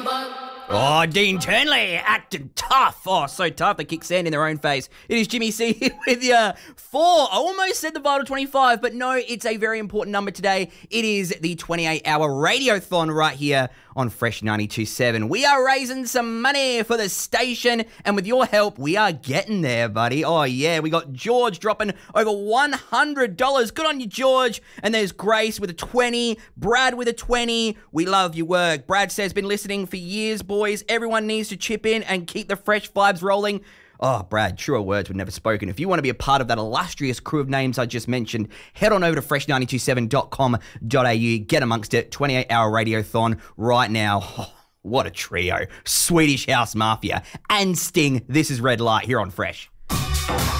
Oh, Dean Turnley acting tough. Oh, so tough they kick sand in their own face. It is Jimmy C here with you. 4. I almost said the Vital 25, but no, it's a very important number today. It is the 28-hour radiothon right here on Fresh 92.7. We are raising some money for the station, and with your help, we are getting there, buddy. Oh, yeah, we got George dropping over $100. Good on you, George. And there's Grace with a 20, Brad with a 20. We love your work. Brad says, been listening for years, boys. Everyone needs to chip in and keep the fresh vibes rolling. Oh, Brad, truer words were never spoken. If you want to be a part of that illustrious crew of names I just mentioned, head on over to fresh927.com.au. Get amongst it. 28-hour radiothon right now. Oh, what a trio. Swedish House Mafia and Sting. This is Red Light here on Fresh.